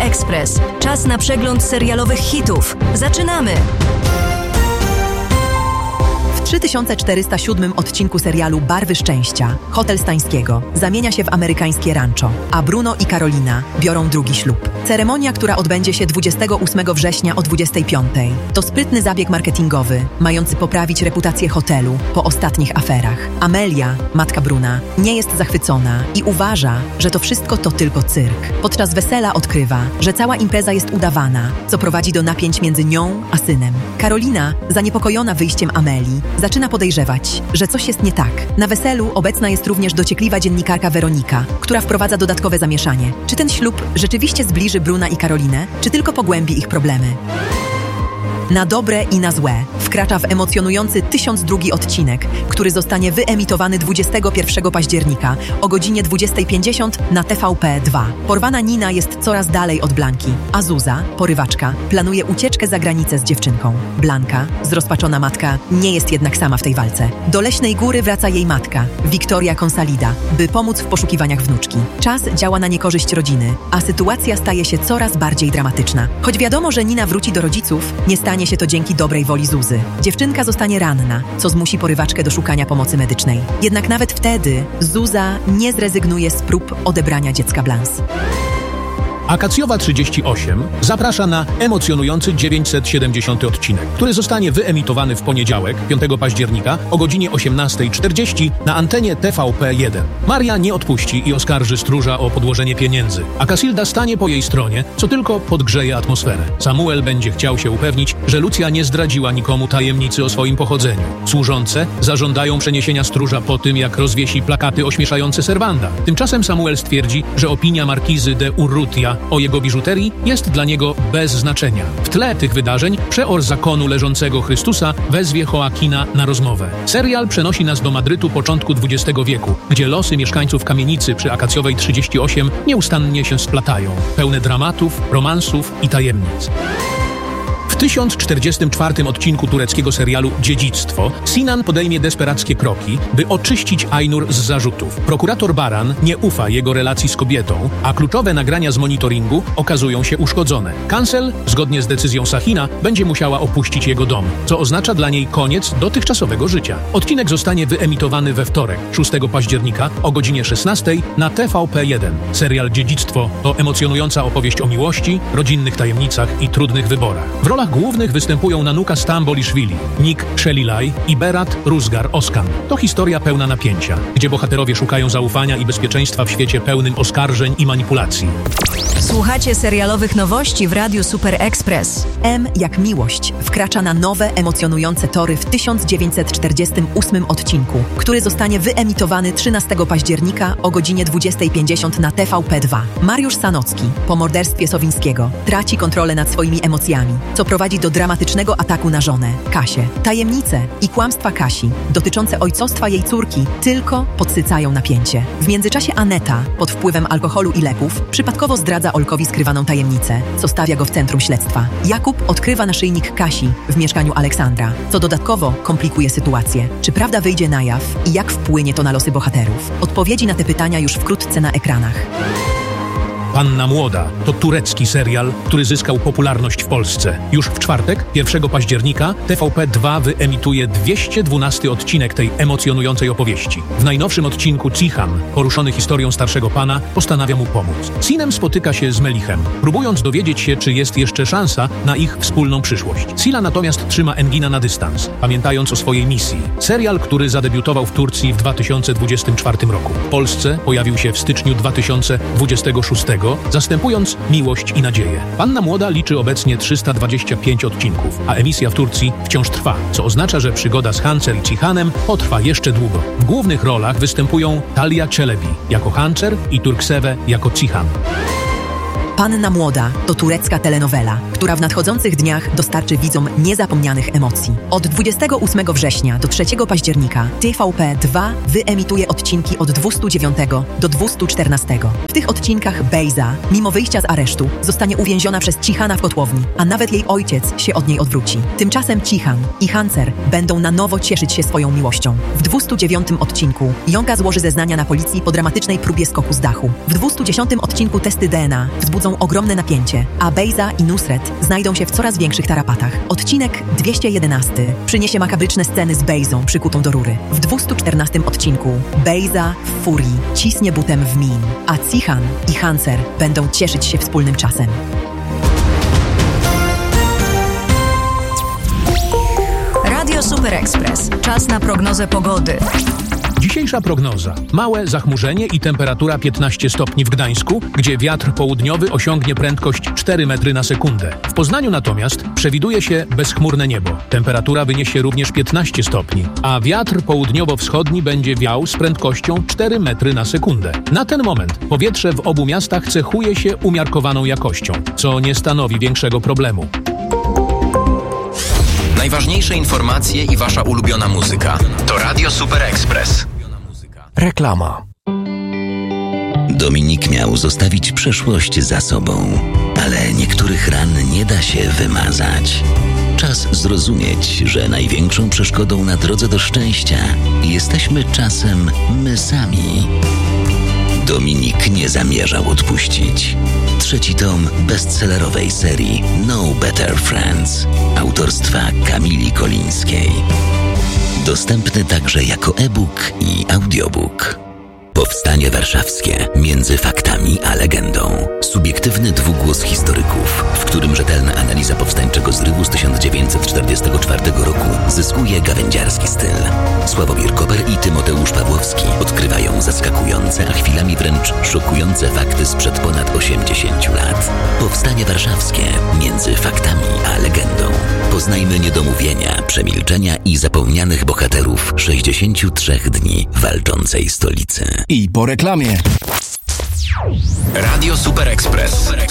Express. Czas na przegląd serialowych hitów. Zaczynamy! W 3407 odcinku serialu Barwy Szczęścia hotel Stańskiego zamienia się w amerykańskie rancho, a Bruno i Karolina biorą drugi ślub. Ceremonia, która odbędzie się 28 września o 25. To sprytny zabieg marketingowy, mający poprawić reputację hotelu po ostatnich aferach. Amelia, matka Bruna, nie jest zachwycona i uważa, że to wszystko to tylko cyrk. Podczas wesela odkrywa, że cała impreza jest udawana, co prowadzi do napięć między nią a synem. Karolina, zaniepokojona wyjściem Amelii, zaczyna podejrzewać, że coś jest nie tak. Na weselu obecna jest również dociekliwa dziennikarka Weronika, która wprowadza dodatkowe zamieszanie. Czy ten ślub rzeczywiście zbliży Bruna i Karolinę, czy tylko pogłębi ich problemy? Na dobre i na złe wkracza w emocjonujący 1002 odcinek, który zostanie wyemitowany 21 października o godzinie 20:50 na TVP2. Porwana Nina jest coraz dalej od Blanki, a Zuza, porywaczka, planuje ucieczkę za granicę z dziewczynką. Blanka, zrozpaczona matka, nie jest jednak sama w tej walce. Do Leśnej Góry wraca jej matka, Wiktoria Consalida, by pomóc w poszukiwaniach wnuczki. Czas działa na niekorzyść rodziny, a sytuacja staje się coraz bardziej dramatyczna. Choć wiadomo, że Nina wróci do rodziców, nie stanie się to dzięki dobrej woli Zuzy. Dziewczynka zostanie ranna, co zmusi porywaczkę do szukania pomocy medycznej. Jednak nawet wtedy Zuza nie zrezygnuje z prób odebrania dziecka Blanc. Akacjowa 38 zaprasza na emocjonujący 970 odcinek, który zostanie wyemitowany w poniedziałek, 5 października o godzinie 18:40 na antenie TVP1. Maria nie odpuści i oskarży stróża o podłożenie pieniędzy, a Casilda stanie po jej stronie, co tylko podgrzeje atmosferę. Samuel będzie chciał się upewnić, że Lucja nie zdradziła nikomu tajemnicy o swoim pochodzeniu. Służące zażądają przeniesienia stróża po tym, jak rozwiesi plakaty ośmieszające serwanda. Tymczasem Samuel stwierdzi, że opinia markizy de Urrutia o jego biżuterii jest dla niego bez znaczenia. W tle tych wydarzeń przeor zakonu leżącego Chrystusa wezwie Joaquina na rozmowę. Serial przenosi nas do Madrytu początku XX wieku, gdzie losy mieszkańców kamienicy przy Akacjowej 38 nieustannie się splatają, pełne dramatów, romansów i tajemnic. W 1044 odcinku tureckiego serialu Dziedzictwo Sinan podejmie desperackie kroki, by oczyścić Aynur z zarzutów. Prokurator Baran nie ufa jego relacji z kobietą, a kluczowe nagrania z monitoringu okazują się uszkodzone. Cancel, zgodnie z decyzją Sahina, będzie musiała opuścić jego dom, co oznacza dla niej koniec dotychczasowego życia. Odcinek zostanie wyemitowany we wtorek, 6 października o godzinie 16 na TVP1. Serial Dziedzictwo to emocjonująca opowieść o miłości, rodzinnych tajemnicach i trudnych wyborach. W rolach głównych występują Nanuka Stamboliszwili, Nick Shelilaj i Berat Rusgar-Oskan. To historia pełna napięcia, gdzie bohaterowie szukają zaufania i bezpieczeństwa w świecie pełnym oskarżeń i manipulacji. Słuchacie serialowych nowości w Radiu Super Express. M jak miłość wkracza na nowe, emocjonujące tory w 1948 odcinku, który zostanie wyemitowany 13 października o godzinie 20:50 na TVP2. Mariusz Sanocki, po morderstwie Sowińskiego, traci kontrolę nad swoimi emocjami, co prowadzi do dramatycznego ataku na żonę, Kasię. Tajemnice i kłamstwa Kasi, dotyczące ojcostwa jej córki, tylko podsycają napięcie. W międzyczasie Aneta, pod wpływem alkoholu i leków, przypadkowo zdradza Olkowi skrywaną tajemnicę, co stawia go w centrum śledztwa. Jakub odkrywa naszyjnik Kasi w mieszkaniu Aleksandra, co dodatkowo komplikuje sytuację. Czy prawda wyjdzie na jaw i jak wpłynie to na losy bohaterów? Odpowiedzi na te pytania już wkrótce na ekranach. Panna Młoda to turecki serial, który zyskał popularność w Polsce. Już w czwartek, 1 października, TVP2 wyemituje 212 odcinek tej emocjonującej opowieści. W najnowszym odcinku Cihan, poruszony historią starszego pana, postanawia mu pomóc. Sinem spotyka się z Melichem, próbując dowiedzieć się, czy jest jeszcze szansa na ich wspólną przyszłość. Sila natomiast trzyma Engina na dystans, pamiętając o swojej misji. Serial, który zadebiutował w Turcji w 2024 roku. W Polsce pojawił się w styczniu 2026, zastępując Miłość i Nadzieję. Panna Młoda liczy obecnie 325 odcinków, a emisja w Turcji wciąż trwa, co oznacza, że przygoda z Hancer i Cihanem potrwa jeszcze długo. W głównych rolach występują Talia Çelebi jako Hancer i Turkseve jako Cihan. Panna Młoda to turecka telenowela, która w nadchodzących dniach dostarczy widzom niezapomnianych emocji. Od 28 września do 3 października TVP2 wyemituje odcinki od 209 do 214. W tych odcinkach Bejza, mimo wyjścia z aresztu, zostanie uwięziona przez Cihana w kotłowni, a nawet jej ojciec się od niej odwróci. Tymczasem Cihan i Hancer będą na nowo cieszyć się swoją miłością. W 209 odcinku Jonka złoży zeznania na policji po dramatycznej próbie skoku z dachu. W 210 odcinku testy DNA wzbudzą czują ogromne napięcie, a Bejza i Nusret znajdą się w coraz większych tarapatach. Odcinek 211 przyniesie makabryczne sceny z Bejzą przykutą do rury. W 214 odcinku Bejza w furii cisnie butem w Min, a Cihan i Hanser będą cieszyć się wspólnym czasem. Radio Super Express. Czas na prognozę pogody. Dzisiejsza prognoza. Małe zachmurzenie i temperatura 15 stopni w Gdańsku, gdzie wiatr południowy osiągnie prędkość 4 metry na sekundę. W Poznaniu natomiast przewiduje się bezchmurne niebo. Temperatura wyniesie również 15 stopni, a wiatr południowo-wschodni będzie wiał z prędkością 4 metry na sekundę. Na ten moment powietrze w obu miastach cechuje się umiarkowaną jakością, co nie stanowi większego problemu. Najważniejsze informacje i wasza ulubiona muzyka. To Radio Super Express. Reklama. Dominik miał zostawić przeszłość za sobą, ale niektórych ran nie da się wymazać. Czas zrozumieć, że największą przeszkodą na drodze do szczęścia jesteśmy czasem my sami. Dominik nie zamierzał odpuścić. 3. tom bestsellerowej serii No Better Friends autorstwa Kamili Kolińskiej. Dostępny także jako e-book i audiobook. Powstanie warszawskie między faktami a legendą. Subiektywny dwugłos historyków, w którym rzetelna analiza powstańczego zrywu z 1944 roku zyskuje gawędziarski styl. Sławomir Koper i Tymoteusz Pawłowski odkrywają zaskakujące, a chwilami wręcz szokujące fakty sprzed ponad 80 lat. Powstanie warszawskie między faktami a legendą. Poznajmy niedomówienia, przemilczenia i zapomnianych bohaterów 63 dni walczącej stolicy. I po reklamie. Radio Super Express.